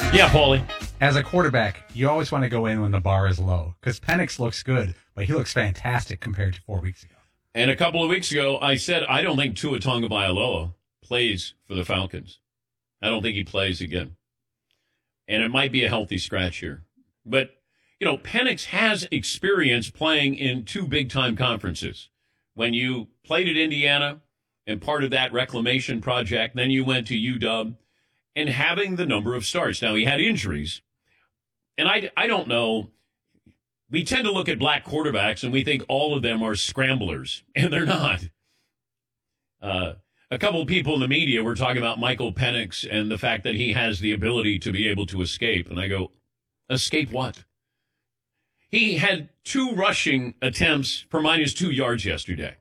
Yeah, Paulie. As a quarterback, you always want to go in when the bar is low because Penix looks good, but he looks fantastic compared to 4 weeks ago. And a couple of weeks ago, I said I don't think Tua Tagovailoa plays for the Falcons. I don't think he plays again. And it might be a healthy scratch here. But, Penix has experience playing in two big-time conferences. When you played at Indiana and part of that reclamation project, then you went to UW, and having the number of starts. Now, he had injuries. And I don't know. We tend to look at black quarterbacks and we think all of them are scramblers, and they're not. A couple of people in the media were talking about Michael Penix and the fact that he has the ability to be able to escape. And I go, escape what? He had 2 rushing attempts for -2 yards yesterday.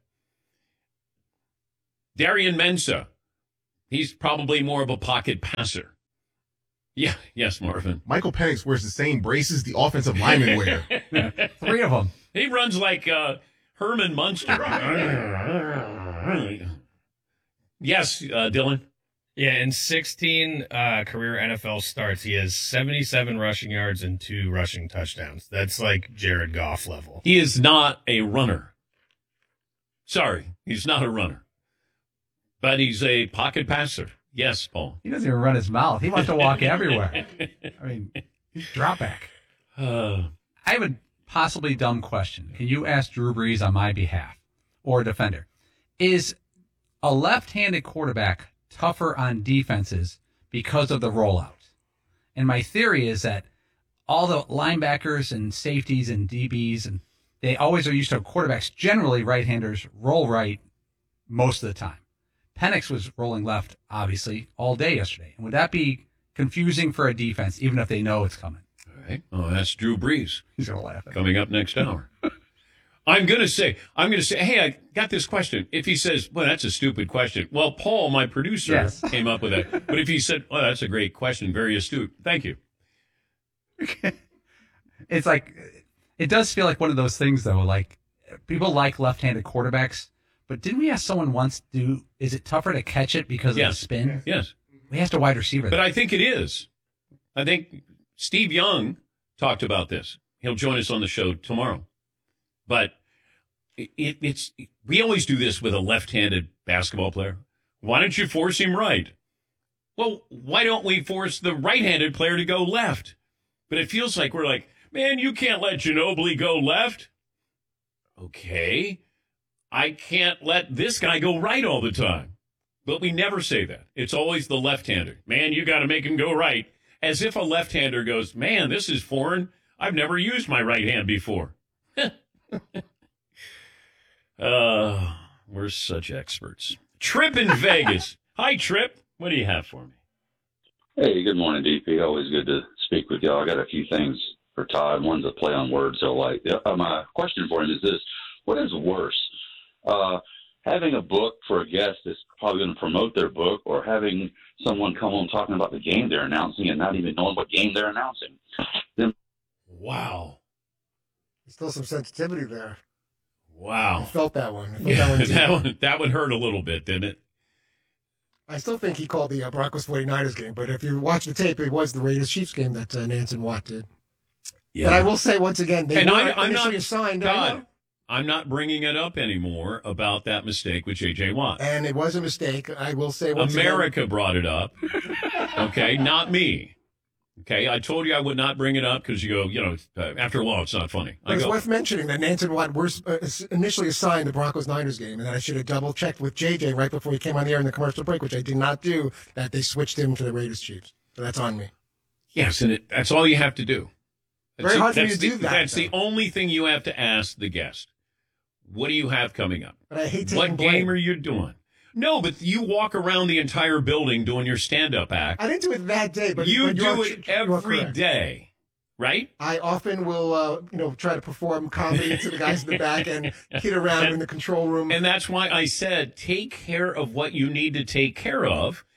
Darian Mensah, he's probably more of a pocket passer. Yeah, yes, Marvin. Michael Penix wears the same braces the offensive linemen wear. 3 of them. He runs like Herman Munster. Yes, Dylan. Yeah, in 16 career NFL starts, he has 77 rushing yards and 2 rushing touchdowns. That's like Jared Goff level. He is not a runner. Sorry, he's not a runner. But he's a pocket passer. Yes, Paul. He doesn't even run his mouth. He wants to walk everywhere. I mean, he's drop back. I have a possibly dumb question. Can you ask Drew Brees on my behalf or a defender? Is a left-handed quarterback tougher on defenses because of the rollout? And my theory is that all the linebackers and safeties and DBs, and they always are used to quarterbacks, generally right-handers, roll right most of the time. Penix was rolling left, obviously, all day yesterday. And would that be confusing for a defense, even if they know it's coming? All right. Oh, that's Drew Brees. He's going to laugh at coming up next hour. I'm going to say, hey, I got this question. If he says, well, that's a stupid question. Well, Paul, my producer, came up with that. But if he said, oh, that's a great question, very astute. Thank you. It's like, it does feel like one of those things, though, like people like left-handed quarterbacks. But didn't we ask someone once, is it tougher to catch it because of the spin? Yes. We asked a wide receiver. But I think it is. I think Steve Young talked about this. He'll join us on the show tomorrow. But we always do this with a left-handed basketball player. Why don't you force him right? Well, why don't we force the right-handed player to go left? But it feels like we're like, man, you can't let Ginobili go left. Okay. I can't let this guy go right all the time. But we never say that. It's always the left-hander. Man, you got to make him go right. As if a left-hander goes, man, this is foreign. I've never used my right hand before. We're such experts. Trip in Vegas. Hi, Trip. What do you have for me? Hey, good morning, DP. Always good to speak with y'all. I got a few things for Todd. One's a play on words. So, my question for him is this. What is worse? Having a book for a guest that's probably going to promote their book, or having someone come on talking about the game they're announcing and not even knowing what game they're announcing. Wow. There's still some sensitivity there. Wow. I felt that one. That would hurt a little bit, didn't it? I still think he called the Broncos 49ers game, but if you watch the tape, it was the Raiders-Chiefs game that Nance and Watt did. Yeah. But I will say once again, they were initially assigned. I'm not bringing it up anymore about that mistake with J.J. Watt. And it was a mistake. I will say once America again. brought it up. Okay, not me. Okay, I told you I would not bring it up because you go, after a while, it's not funny. But it's worth mentioning that Nance and Watt were initially assigned the Broncos-Niners game, and that I should have double-checked with J.J. right before he came on the air in the commercial break, which I did not do, that they switched him to the Raiders-Chiefs. So that's on me. Yes, and that's all you have to do. Very hard for you to do that. That's the only thing you have to ask the guest. What do you have coming up? But I hate taking What blame. game are you doing? No, but you walk around the entire building doing your stand-up act. I didn't do it that day, but you do it every day, right? I often will, try to perform comedy to the guys in the back and kid around in the control room. And that's why I said take care of what you need to take care of,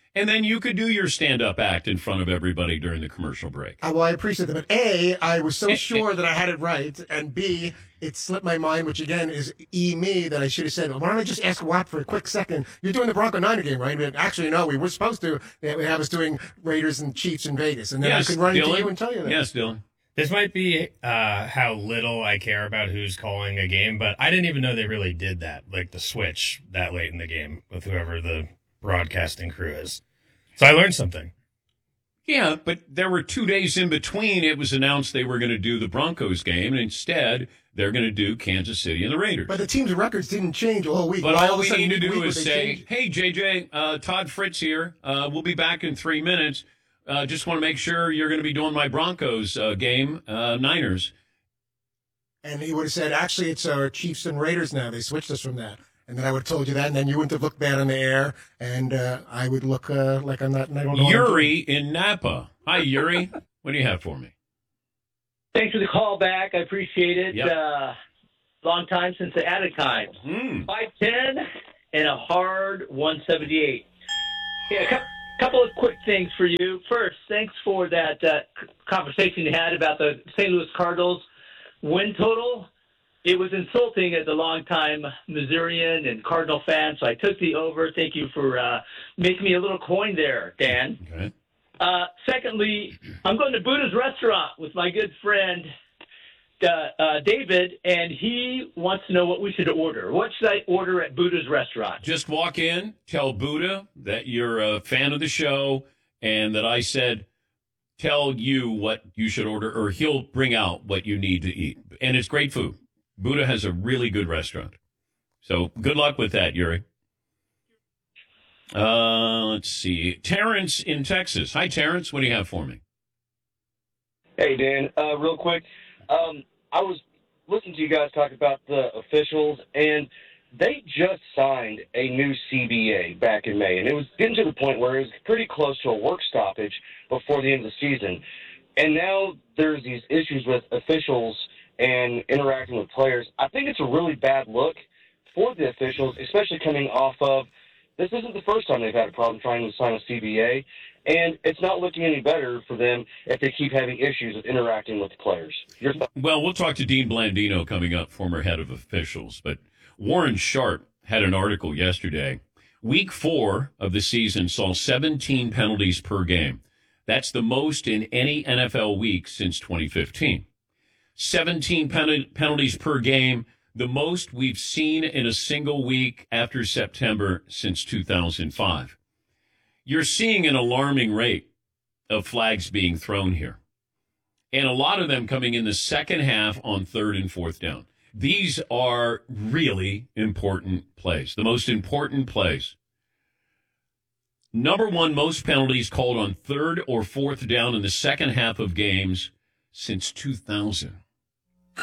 And then you could do your stand-up act in front of everybody during the commercial break. Well, I appreciate that. But A, I was so sure that I had it right. And B, it slipped my mind, which again is me, that I should have said, why don't I just ask Watt for a quick second? You're doing the Bronco Niner game, right? But actually, no, we were supposed to. We have us doing Raiders and Chiefs in Vegas. And then I could run into you and tell you that. Yes, Dylan. This might be how little I care about who's calling a game, but I didn't even know they really did that, like the switch that late in the game with whoever the broadcasting crew is. So I learned something. Yeah, but there were 2 days in between. It was announced they were going to do the Broncos game, and instead they're going to do Kansas City and the Raiders. But the team's records didn't change all week. But Why all of a we sudden need to do midweek is would they say, change? hey, JJ, Todd Fritz here. We'll be back in 3 minutes. Just want to make sure you're going to be doing my Broncos game, Niners. And he would have said, actually, it's our Chiefs and Raiders now. They switched us from that. And then I would have told you that, and then you wouldn't have looked bad on the air, and I would look like I'm not. I don't know. Yuri in Napa. Hi, Yuri. What do you have for me? Thanks for the call back. I appreciate it. Yep. Long time since the added time. 5'10" and a hard 178. Yeah, a couple of quick things for you. First, thanks for that conversation you had about the St. Louis Cardinals win total. It was insulting as a longtime Missourian and Cardinal fan, so I took the over. Thank you for making me a little coin there, Dan. Okay. Secondly, I'm going to Buddha's restaurant with my good friend David, and he wants to know what we should order. What should I order at Buddha's restaurant? Just walk in, tell Buddha that you're a fan of the show, and that I said tell you what you should order, or he'll bring out what you need to eat. And it's great food. Buddha has a really good restaurant. So good luck with that, Yuri. Let's see. Terrence in Texas. Hi, Terrence. What do you have for me? Hey, Dan. Real quick, I was listening to you guys talk about the officials, and they just signed a new CBA back in May, and it was getting to the point where it was pretty close to a work stoppage before the end of the season. And now there's these issues with officials and interacting with players. I think it's a really bad look for the officials, especially coming off of this isn't the first time they've had a problem trying to sign a CBA, and it's not looking any better for them if they keep having issues with interacting with the players. Well, we'll talk to Dean Blandino coming up, former head of officials. But Warren Sharp had an article yesterday. Week 4 of the season saw 17 penalties per game. That's the most in any NFL week since 2015. 17 penalties per game, the most we've seen in a single week after September since 2005. You're seeing an alarming rate of flags being thrown here, and a lot of them coming in the second half on 3rd and 4th down. These are really important plays, the most important plays. Number one, most penalties called on 3rd or 4th down in the second half of games since 2000.